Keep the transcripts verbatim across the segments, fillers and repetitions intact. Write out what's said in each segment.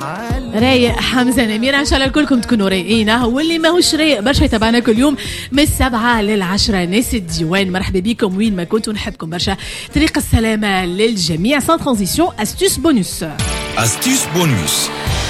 رايق حمزة نمير، ان شاء الله كلكم تكونوا رايقين، واللي ماهوش رايق برشا يتابعنا كل يوم من السبعة للعشرة. ناس الديوان مرحبا بكم وين ما كنتوا، نحبكم برشا. طريق السلامة للجميع. سان ترانزيسيون استوس بونوس. استوس بونوس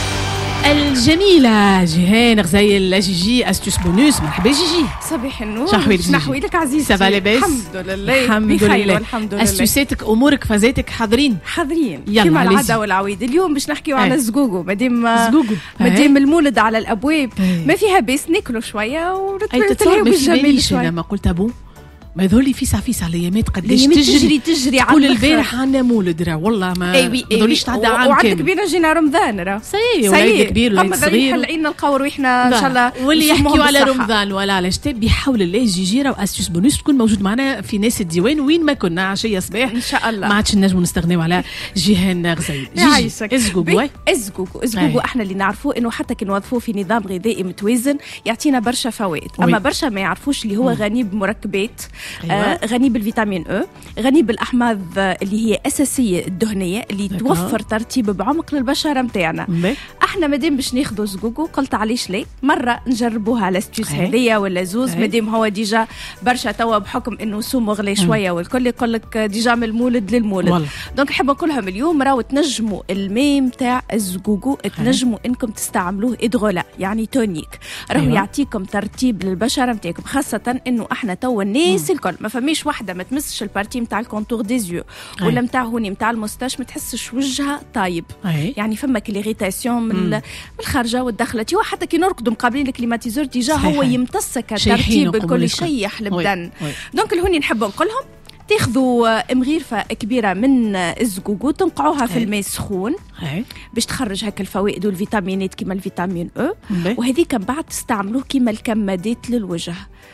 الجميلة جيهان غزايل جيجي استوس بونوس. مرحبا جيجي. صباح النور. شحويلك نحويلك عزيزتي. سافا لاباس؟ الحمد لله الحمد لله. الحمد لله. استوساتك امورك فازاتك حاضرين حاضرين كما العاده والعويد. اليوم باش نحكيو على الزقوقو. مادام مادام المولد على الابواب ما فيها باس ناكلوا شويه ونتلهوا بالجمال شويه. لما قلت ابو ما يظهر لي فيسع فيسع الايامات قداش تجري تجري تجري على كل البارح عندنا مولد راه والله ما يظهرليش تعدى عام كامل. وعندك بينا جينا رمضان راه سي ولاد كبير ولاد صغير حلعين نلقاو رويحنا ان شاء الله. واللي يحكيوا على رمضان ولا على شتاء بحول الله جيجي راه استوس بونوس تكون موجود معنا في ناس الديوان وين ما كنا عشيه صباح ان شاء الله. ما عادش نجموا نستغنيو على جيهان غزايل. جيجي ازقوقو ازقوقو ازقوقو احنا اللي نعرفوه انه حتى كي نوظفوه في نظام غذائي متوازن يعطينا برشا فوائد. اما برشا ما يعرفوش اللي هو غني بمركبات، غني بالفيتامين او، غني بالاحماض اللي هي اساسيه الدهنيه اللي دكا. توفر ترطيب بعمق للبشره نتاعنا. احنا مادام باش ناخذوا زقوقو قلت علاش ليه مره نجربوها على ستوس هذيا ولا زوز. مادام هو ديجا برشا توا بحكم انه سومه غلي شويه والكل يقول لك ديجا من المولد للمولد. دونك نحب نقول لهم اليوم راهو تنجموا الماء نتاع الزقوقو تنجموا انكم تستعملوه ادغولا يعني تونيك. راهو يعطيكم ترطيب للبشره نتاعكم، خاصه انه احنا توا الناس الكل ما فماش واحده ما تمسش البارتي نتاع الكونتور ديزيو ولا نتاع هوني نتاع المستاش ما تحسش وجهها طايب. أي. يعني فما كليغيتاسيون من الخارجه والداخلتي، وحتى كي نرقدوا مقابلين الكليماتيزور ديجا هو يمتصك الترتيب الكل يشيح البدن. دونك الهوني نحب نقول لهم تاخذوا مغيرفه كبيره من الزقوقو تنقعوها في الماء السخون باش تخرج هكا الفوائد والفيتامينات كيما الفيتامين او، وهذيك من بعد تستعملوه كيما الكمادات للوجه.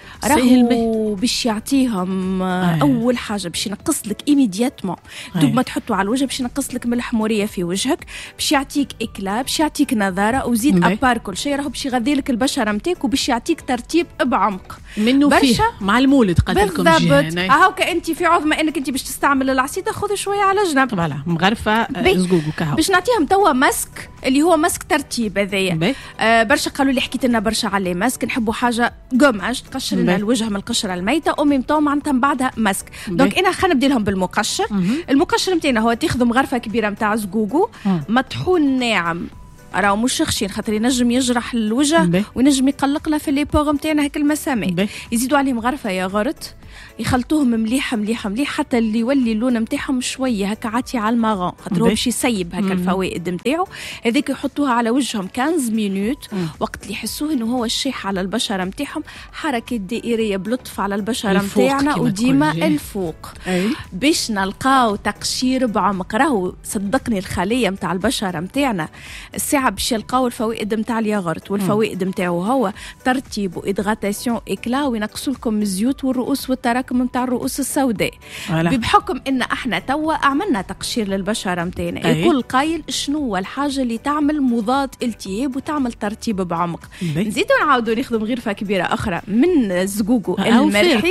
راهو باش يعطيهم آه. اول حاجه باش ينقص لك ايميدياتمون دوب ما تحطوا على الوجه باش ينقص لك من الحموريه في وجهك، باش يعطيك اكلا، باش يعطيك نظاره، وزيد ابار كل شيء راهو باش يغذي لك البشره نتاعك وباش يعطيك ترتيب بعمق منه فيه مع المولد. قلت لكم بالضبط. هاكا انت في عظمه انك انت باش تستعمل العصيده خذ شويه على جنب فوالا مغرفه زقوقو كهو باش نعطيهم توا ماسك اللي هو ماسك ترتيب هذايا. آه برشا قالوا لي حكيت لنا برشا على ماسك نحبوا حاجه قماش تقشر لنا الوجه من القشره الميته وميمتو معناتها من بعدها ماسك. دونك انا خلينا نبدي لهم بالمقشر. المقشر نتاعنا هو تاخذ مغرفه كبيره نتاع زقوقو مطحون ناعم، راهو مش خشين خاطر ينجم يجرح الوجه وينجم يقلق له في لي بور نتاعنا هيك المسامات. يزيدوا عليهم غرفه ياغورت يخلطوهم مليح مليح مليح حتى اللي يولي اللون نتاعهم شويه هكا عاتي على الماغون خاطر هو باش يسيب هكا الفوائد نتاعو. هذيك يحطوها على وجههم خمسطاش مينوت وقت اللي يحسوه انه هو الشيح على البشره نتاعهم، حركه دائريه بلطف على البشره نتاعنا وديما الفوق باش نلقاو تقشير بعمق. راهو صدقني الخليه نتاع البشره نتاعنا الساعه باش يلقاو الفوائد نتاع الياغورت والفوائد نتاعو هو ترتيب وادغاتاسيون اكلا وينقصوا لكم الزيوت والرؤوس والتراكم نتاع الرؤوس السوداء. بحكم ان احنا توا عملنا تقشير للبشره نتاعنا الكل قايل شنو هو الحاجه اللي تعمل مضاد التهاب وتعمل ترتيب بعمق. نزيدوا نعاودوا ناخذوا مغرفه كبيره اخرى من الزقوقو المرحي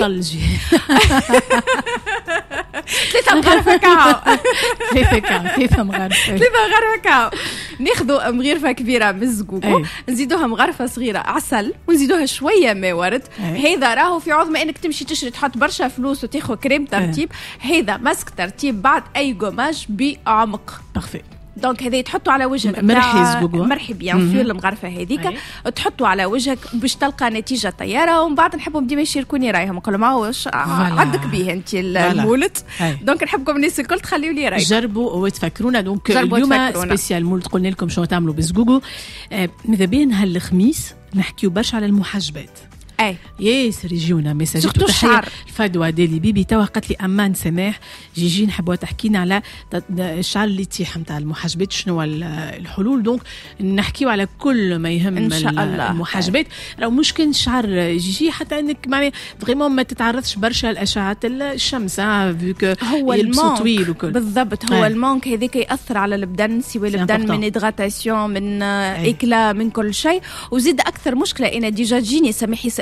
ثلاثه مغرفه كاو ثلاثه كاو ثلاثه مغرفه ثلاثه مغرفه كاو ناخذوا مغرفه كبيره من الزقوقو نزيدوها مغرفه صغيره عسل ونزيدوها شويه ماء ورد. هذا راهو في عظمه انك تمشي تشري تحط برشا فلوس وتاخذ كريم ترتيب. هذا ماسك ترتيب بعد اي قماش بعمق بارفي. دونك هذا تحطوا على وجهك مرحي زقوقو مرحي بيان سور المغرفه هذيك تحطوا على وجهك باش تلقى نتيجه طياره. ومن بعد نحبهم ديما يشاركوني رايهم نقول لهم واش عندك به انت المولد. دونك نحبكم الناس الكل تخليوا لي رايكم جربوا وتفكرونا. دونك اليوم سبيسيال مولد قلنا لكم شنو تعملوا بالزقوقو. آه ماذا بين هالخميس نحكيو برشا على المحجبات. اي يس ريجيونا ميساج الشعر الفدوى ديلي بيبي توا قالت لي امان سماح جيجي نحبوا تحكينا على الشعر اللي يتيح نتاع المحجبات شنو الحلول. دونك نحكيو على كل ما يهم إن شاء الله. المحجبات راهو مشكل الشعر جيجي حتى انك معناها فريمون ما تتعرضش برشا لاشعه الشمس فيك هو يلبسوا طويل وكل بالضبط. هو المونك هذيك ياثر على البدن سواء البدن من ادغاتاسيون من اكلا من كل شيء. وزيد اكثر مشكله انا ديجا جيني سامح يسأل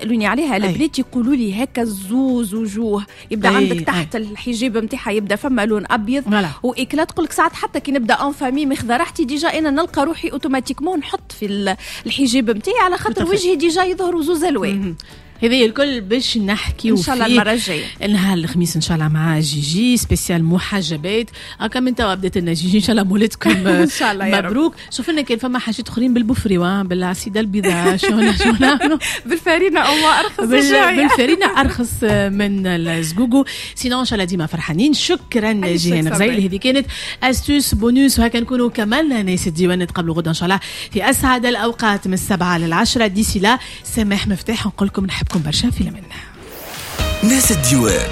يسالوني عليها البنات يقولوا لي هكا زوز وجوه يبدا أي. عندك تحت أي. الحجاب نتاعها يبدا فما لون ابيض واكلا تقول لك ساعات حتى كي نبدا اون فامي مخذا راحتي ديجا انا نلقى روحي اوتوماتيكمون نحط في الحجاب نتاعي على خاطر وجهي ديجا يظهر زوز الوان. هذه الكل باش نحكي ان شاء الله المره الجايه نهار الخميس ان شاء الله مع جيجي سبيسيال محجبات. هكا من توا بدات لنا جيجي ان شاء الله مولدكم ان شاء الله مبروك. شوف لنا كان فما حاجات اخرين بالبفري بالعسيده البيضاء شو شو نعملوا بالفارينه او ارخص بالفارينه ارخص من الزقوقو. سينو ان شاء الله ديما فرحانين. شكرا جيهان غزيل. هذه كانت استوس بونوس وهكا نكونوا كملنا ناس الديوان. نتقابلوا غدا ان شاء الله في اسعد الاوقات من السبعه للعشره. ديسي لا سماح مفتاح نقول لكم نحب كم برشا في لمنا ناس الديوان.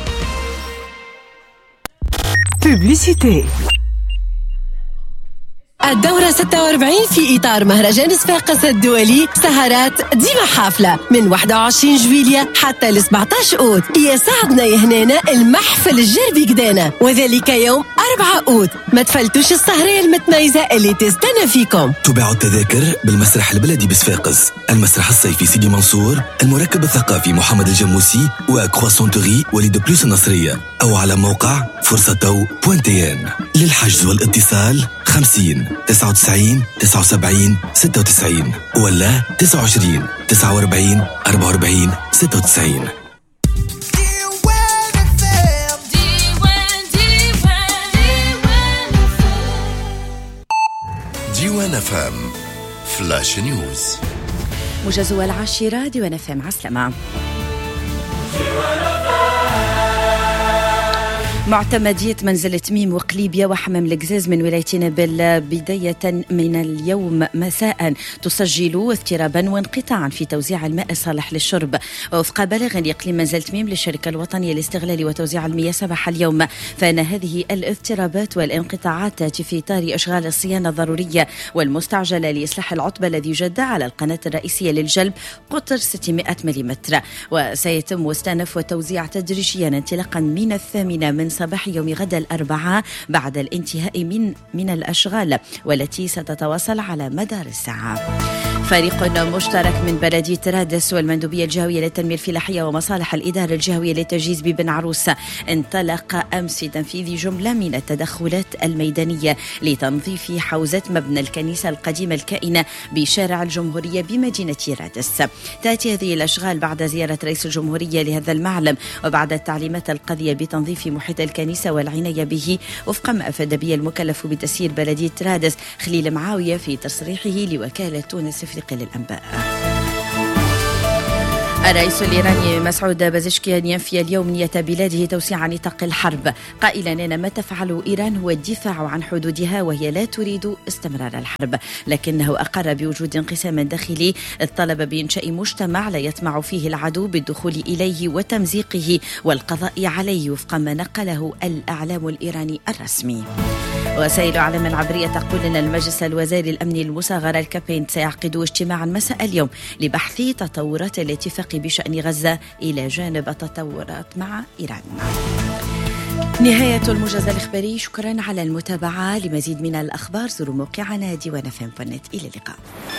بوبليسيتي. الدورة ستة وأربعين في إطار مهرجان صفاقس الدولي سهرات ديما حافلة من واحد وعشرين جويلية حتى ل سبعطاش أوت. يساعدنا يهنانا المحفل الجربي قدانا وذلك يوم أربعة أوت. ما تفلتوش السهرية المتميزة اللي تستنى فيكم. تباعوا التذاكر بالمسرح البلدي بصفاقس، المسرح الصيفي سيدي منصور، المركب الثقافي محمد الجموسي وكرواسونتوري وليد بلوس النصرية، أو على موقع فرصة تو بوانتيان. للحجز والاتصال خمسين تسعة وتسعين تسعة وسبعين ستة وتسعين ولا تسعة وعشرين تسعة وأربعين أربعة وأربعين ستة وتسعين. ديوان فام فلاش نيوز. موجز العاشرة ديوان فام عسلامة. معتمدية منزل تميم وقليبية وحمام القزاز من ولاية نابل بداية من اليوم مساء تسجل اضطرابا وانقطاعا في توزيع الماء الصالح للشرب. وفق بلاغ لإقليم منزل تميم للشركة الوطنية لاستغلال وتوزيع المياه صباح اليوم، فإن هذه الاضطرابات والانقطاعات تأتي في إطار إشغال الصيانة الضرورية والمستعجلة لإصلاح العطبة الذي جد على القناة الرئيسية للجلب قطر ستمائة ملم، وسيتم استئناف وتوزيع تدريجيا انطلاقا من الثامنة من صباح يوم غدا الأربعاء بعد الانتهاء من من الأشغال والتي ستتواصل على مدار الساعة. فريق مشترك من بلدية رادس والمندوبية الجهوية للتنمية الفلاحية ومصالح الإدارة الجهوية للتجهيز ببن عروس انطلق أمس في تنفيذ جملة من التدخلات الميدانية لتنظيف حوزة مبنى الكنيسة القديمة الكائنة بشارع الجمهورية بمدينة رادس. تأتي هذه الأشغال بعد زيارة رئيس الجمهورية لهذا المعلم وبعد التعليمات القاضية بتنظيف محيط الكنيسة والعناية به وفق ما أفاد به المكلف بتسيير بلدية رادس خليل معاوية في تصريحه لوكالة تونس أفريقيا للأنباء. الرئيس الإيراني مسعود بازشكيان ينفي اليوم نية بلاده توسيع نطاق الحرب قائلا أن ما تفعله إيران هو الدفاع عن حدودها وهي لا تريد استمرار الحرب، لكنه أقر بوجود انقسام داخلي طلب بإنشاء مجتمع لا يطمع فيه العدو بالدخول إليه وتمزيقه والقضاء عليه وفق ما نقله الإعلام الإيراني الرسمي. وسائل إعلام العبرية تقول أن المجلس الوزاري الأمني المصغر الكابين سيعقد اجتماعا مساء اليوم لبحث تطورات الاتفاق بشأن غزة إلى جانب التطورات مع إيران. نهاية الموجز الإخباري. شكرا على المتابعة. لمزيد من الأخبار زوروا موقعنا ديوان فام. إلى اللقاء.